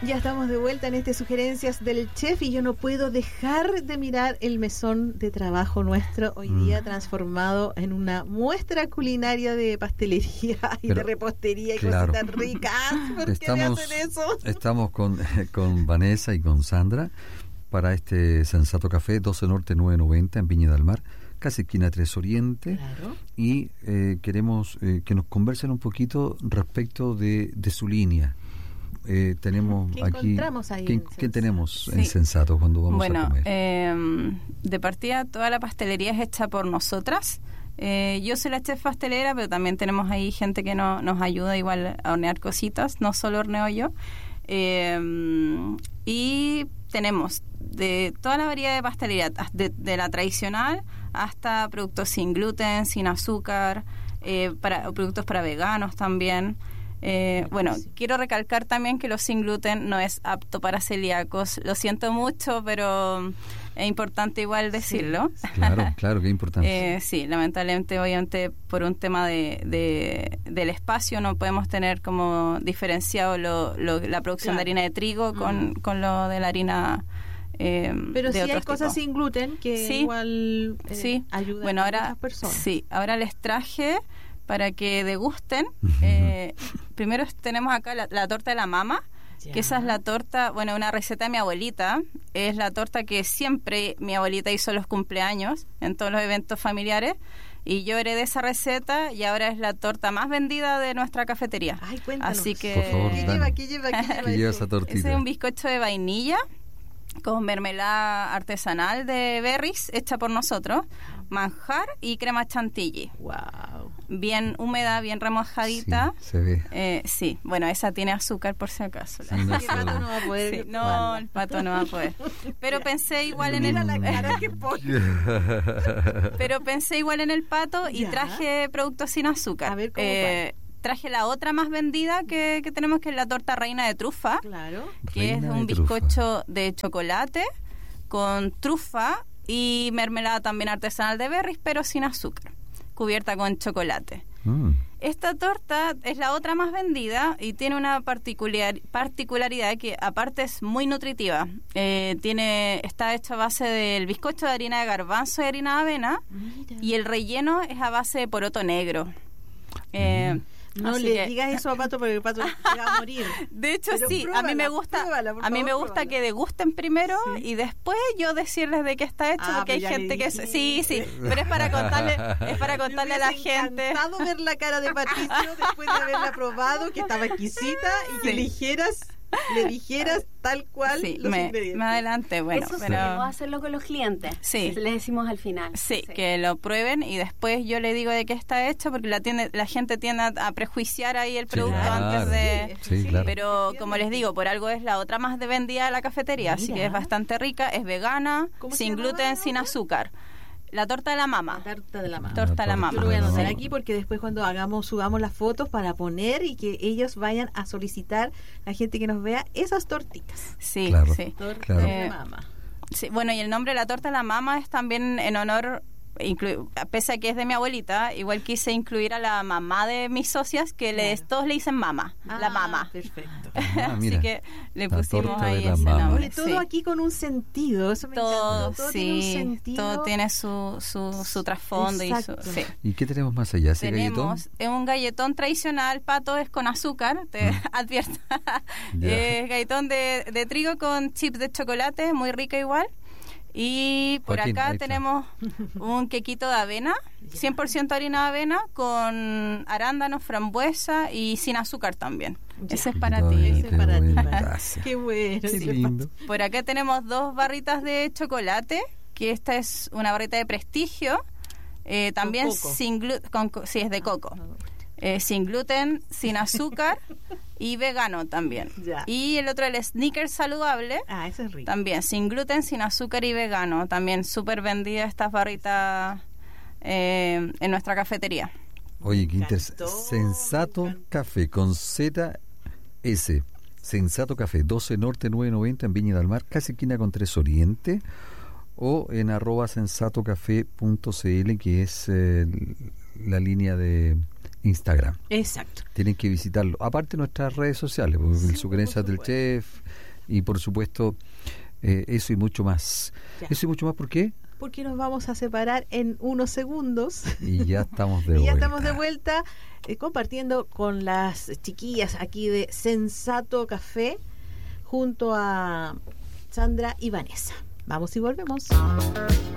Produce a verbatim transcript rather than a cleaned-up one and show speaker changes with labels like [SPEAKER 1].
[SPEAKER 1] Ya estamos de vuelta en este Sugerencias del Chef y yo no puedo dejar de mirar el mesón de trabajo nuestro hoy día mm. transformado en una muestra culinaria de pastelería y Pero, de repostería y claro. cositas ricas. ¿Por
[SPEAKER 2] estamos,
[SPEAKER 1] qué me hacen eso?
[SPEAKER 2] Estamos con, con Vanessa y con Sandra para este Sensato Café, doce Norte nueve noventa en Viña del Mar, casi esquina tres Oriente. Claro. Y eh, queremos eh, que nos conversen un poquito respecto de, de su línea. Eh, tenemos
[SPEAKER 1] ¿Qué
[SPEAKER 2] aquí
[SPEAKER 1] encontramos ahí
[SPEAKER 2] ¿qué,
[SPEAKER 1] en
[SPEAKER 2] ¿qué tenemos
[SPEAKER 3] sí.
[SPEAKER 2] en Sensato cuando vamos
[SPEAKER 3] bueno,
[SPEAKER 2] a comer?
[SPEAKER 3] Eh, de partida toda la pastelería es hecha por nosotras. Eh, yo soy la chef pastelera, pero también tenemos ahí gente que no, nos ayuda igual a hornear cositas, no solo horneo yo. Eh, y tenemos de toda la variedad de pastelería, de, de la tradicional hasta productos sin gluten, sin azúcar, eh, para productos para veganos también. Eh, bueno, quiero recalcar también que los sin gluten no es apto para celíacos. Lo siento mucho, pero es importante igual decirlo.
[SPEAKER 2] Sí, claro, claro, que es importante.
[SPEAKER 3] eh, sí, lamentablemente, obviamente, por un tema de, de del espacio no podemos tener como diferenciado lo, lo, la producción claro. de harina de trigo con, mm. con lo de la harina eh,
[SPEAKER 1] pero
[SPEAKER 3] de
[SPEAKER 1] sí hay cosas
[SPEAKER 3] tipo.
[SPEAKER 1] sin gluten que
[SPEAKER 3] sí,
[SPEAKER 1] igual eh,
[SPEAKER 3] sí.
[SPEAKER 1] ayudan
[SPEAKER 3] bueno,
[SPEAKER 1] a
[SPEAKER 3] ahora,
[SPEAKER 1] otras personas.
[SPEAKER 3] Sí, ahora les traje para que degusten. Eh, primero tenemos acá la, la torta de la mama, ya. que esa es la torta, bueno, una receta de mi abuelita. Es la torta que siempre mi abuelita hizo en los cumpleaños, en todos los eventos familiares. Y yo heredé esa receta y ahora es la torta más vendida de nuestra cafetería.
[SPEAKER 1] Ay, cuéntanos.
[SPEAKER 3] Así que,
[SPEAKER 2] por favor,
[SPEAKER 1] ¿qué lleva? ¿Qué lleva? ¿Qué lleva,
[SPEAKER 2] ¿Qué lleva esa tortita?
[SPEAKER 3] Ese es un bizcocho de vainilla con mermelada artesanal de berries hecha por nosotros, manjar y crema chantilly.
[SPEAKER 1] Wow.
[SPEAKER 3] Bien húmeda, bien remojadita.
[SPEAKER 2] Sí, se ve.
[SPEAKER 3] Eh, sí, bueno, esa tiene azúcar por si acaso.
[SPEAKER 2] Sí, no,
[SPEAKER 1] el pato no va a poder.
[SPEAKER 3] Sí, no, el pato no va a poder. Pero pensé igual en el
[SPEAKER 1] la cara que pone.
[SPEAKER 3] Pero pensé igual en el pato y
[SPEAKER 1] ¿Ya?
[SPEAKER 3] traje productos sin azúcar.
[SPEAKER 1] A ver cómo
[SPEAKER 3] eh, traje la otra más vendida que, que tenemos, que es la torta reina de trufa.
[SPEAKER 1] Claro.
[SPEAKER 3] Que
[SPEAKER 2] Reina
[SPEAKER 3] es un
[SPEAKER 2] de
[SPEAKER 3] bizcocho
[SPEAKER 2] trufa.
[SPEAKER 3] de chocolate con trufa y mermelada también artesanal de berries, pero sin azúcar, cubierta con chocolate.
[SPEAKER 2] Mm.
[SPEAKER 3] Esta torta es la otra más vendida y tiene una particular, particularidad que aparte es muy nutritiva. Eh, tiene está hecha a base del bizcocho de harina de garbanzo y harina de avena. Mira. Y el relleno es a base de poroto negro. Eh,
[SPEAKER 2] Mm.
[SPEAKER 1] No
[SPEAKER 3] Así
[SPEAKER 1] le
[SPEAKER 3] que...
[SPEAKER 1] digas eso a Pato porque el Pato se va a morir.
[SPEAKER 3] De hecho,
[SPEAKER 1] Pero
[SPEAKER 3] sí,
[SPEAKER 1] pruébala,
[SPEAKER 3] a mí me gusta
[SPEAKER 1] pruébala,
[SPEAKER 3] a mí
[SPEAKER 1] favor,
[SPEAKER 3] me gusta
[SPEAKER 1] pruébala.
[SPEAKER 3] que degusten primero
[SPEAKER 1] sí.
[SPEAKER 3] y después yo decirles de qué está hecho,
[SPEAKER 1] Ah,
[SPEAKER 3] porque hay
[SPEAKER 1] pues
[SPEAKER 3] gente que
[SPEAKER 1] dijiste.
[SPEAKER 3] sí, sí, pero es para contarle es para contarle a la gente.
[SPEAKER 1] Me encantado ver la cara de Patricio después de haberla probado, que estaba exquisita y que
[SPEAKER 3] Sí.
[SPEAKER 1] dijeras, le dijeras tal cual
[SPEAKER 3] Sí,
[SPEAKER 1] los
[SPEAKER 3] me,
[SPEAKER 1] ingredientes.
[SPEAKER 3] me adelante, bueno,
[SPEAKER 4] Eso sí,
[SPEAKER 3] pero
[SPEAKER 4] vamos a hacerlo con los clientes.
[SPEAKER 3] Sí.
[SPEAKER 4] Les decimos al final.
[SPEAKER 3] Sí, sí, que lo prueben y después yo le digo de qué está hecho, porque la tiende, la gente tiende a, a prejuiciar ahí el producto
[SPEAKER 2] claro.
[SPEAKER 3] antes de...
[SPEAKER 2] Sí, sí, claro.
[SPEAKER 3] Pero como les digo, por algo es la otra más de vendida de la cafetería,
[SPEAKER 1] Mira.
[SPEAKER 3] así que es bastante rica, es vegana,
[SPEAKER 1] ¿Cómo se
[SPEAKER 3] sin
[SPEAKER 1] llamaba
[SPEAKER 3] gluten,
[SPEAKER 1] ahora?
[SPEAKER 3] sin azúcar. La torta de la mama.
[SPEAKER 1] La tarta de la mama.
[SPEAKER 3] Torta de la
[SPEAKER 2] La
[SPEAKER 3] mama.
[SPEAKER 1] Yo lo voy a anotar
[SPEAKER 2] Sí.
[SPEAKER 1] aquí porque después cuando hagamos, subamos las fotos para poner y que ellos vayan a solicitar, la gente que nos vea, esas tortitas.
[SPEAKER 3] Sí,
[SPEAKER 2] Claro.
[SPEAKER 3] sí.
[SPEAKER 1] Torta
[SPEAKER 2] Claro.
[SPEAKER 1] de
[SPEAKER 3] Eh,
[SPEAKER 1] mama.
[SPEAKER 3] Sí, bueno, y el nombre de la torta de la mama es también en honor, inclu- pese a que es de mi abuelita, igual quise incluir a la mamá de mis socias, que les,
[SPEAKER 1] Claro.
[SPEAKER 3] todos le dicen mama, la
[SPEAKER 1] Ah,
[SPEAKER 3] mama.
[SPEAKER 1] Perfecto.
[SPEAKER 2] Ah, mira.
[SPEAKER 3] Así que le
[SPEAKER 2] La
[SPEAKER 3] pusimos
[SPEAKER 2] torta de
[SPEAKER 3] ahí
[SPEAKER 2] la
[SPEAKER 3] ese
[SPEAKER 2] mama.
[SPEAKER 3] nombre.
[SPEAKER 1] Oye, todo
[SPEAKER 3] sí.
[SPEAKER 1] aquí con un sentido, eso me
[SPEAKER 3] Todo,
[SPEAKER 1] encantó. Todo
[SPEAKER 3] sí,
[SPEAKER 1] tiene un sentido.
[SPEAKER 3] todo tiene su, su, su trasfondo y su,
[SPEAKER 1] Exacto.
[SPEAKER 3] sí.
[SPEAKER 2] ¿Y qué tenemos más allá? ¿Ese
[SPEAKER 3] Tenemos
[SPEAKER 2] galletón?
[SPEAKER 3] es un galletón tradicional, Pato, es con azúcar, te
[SPEAKER 2] Mm.
[SPEAKER 3] advierto.
[SPEAKER 2] Ya.
[SPEAKER 3] Es galletón de, de trigo con chips de chocolate, muy rico igual. Y por
[SPEAKER 2] Joaquín, ahí
[SPEAKER 3] acá
[SPEAKER 2] está.
[SPEAKER 3] tenemos un quequito de avena, cien por ciento harina de avena, con arándanos, frambuesa y sin azúcar también.
[SPEAKER 1] Ya.
[SPEAKER 3] Ese es para
[SPEAKER 2] Ay,
[SPEAKER 3] ti.
[SPEAKER 1] Ese es para ti.
[SPEAKER 2] bueno,
[SPEAKER 1] para-
[SPEAKER 2] gracias.
[SPEAKER 1] Qué bueno.
[SPEAKER 2] Qué
[SPEAKER 1] sí,
[SPEAKER 2] lindo.
[SPEAKER 3] Por acá tenemos dos barritas de chocolate, que esta es una barrita de prestigio, eh, también
[SPEAKER 1] coco.
[SPEAKER 3] sin gluten, sí, es de coco.
[SPEAKER 1] no.
[SPEAKER 3] Eh, sin gluten, sin azúcar y vegano también.
[SPEAKER 1] Ya.
[SPEAKER 3] Y el otro, el Snickers saludable,
[SPEAKER 1] Ah, eso es rico.
[SPEAKER 3] también sin gluten, sin azúcar y vegano. También súper vendida estas barritas eh, en nuestra cafetería.
[SPEAKER 2] Oye, qué
[SPEAKER 1] Me
[SPEAKER 2] interesante.
[SPEAKER 1] encantó,
[SPEAKER 2] Sensato
[SPEAKER 1] me encantó.
[SPEAKER 2] Café con Z S. Sensato Café, doce Norte nueve noventa en Viña del Mar, casi esquina con tres Oriente, o en arroba sensatocafé punto cl, que es eh, la línea de Instagram.
[SPEAKER 1] Exacto.
[SPEAKER 2] Tienen que visitarlo. Aparte nuestras redes sociales, pues,
[SPEAKER 1] Sí,
[SPEAKER 2] Sugerencias del Chef, y por supuesto eh, eso y mucho más.
[SPEAKER 1] Ya.
[SPEAKER 2] Eso y mucho más, ¿por qué?
[SPEAKER 1] Porque nos vamos a separar en unos segundos.
[SPEAKER 2] Y ya estamos de
[SPEAKER 1] y
[SPEAKER 2] vuelta.
[SPEAKER 1] ya estamos de vuelta eh, compartiendo con las chiquillas aquí de Sensato Café junto a Sandra y Vanessa. Vamos y volvemos.